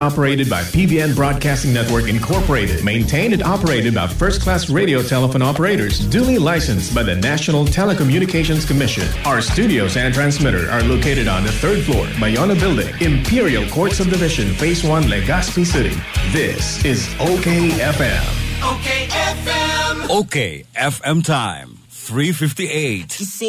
Operated by PBN Broadcasting Network Incorporated. Maintained and operated by first-class radio telephone operators. Duly licensed by the National Telecommunications Commission. Our studios and transmitter are located on the 3rd floor, Bayona Building, Imperial Court Subdivision, Phase 1, Legazpi City. This is OKFM. OKFM. OKFM time, 3:58.